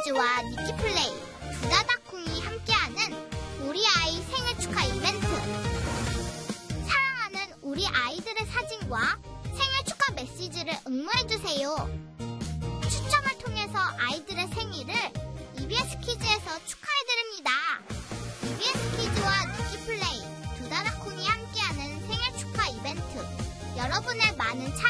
키즈와 니키플레이, 두다다콩이 함께하는 우리 아이 생일 축하 이벤트. 사랑하는 우리 아이들의 사진과 생일 축하 메시지를 응모해주세요. 추첨을 통해서 아이들의 생일을 EBS 키즈에서 축하해드립니다. EBS 키즈와 니키플레이, 두다다콩이 함께하는 생일 축하 이벤트. 여러분의 많은 참여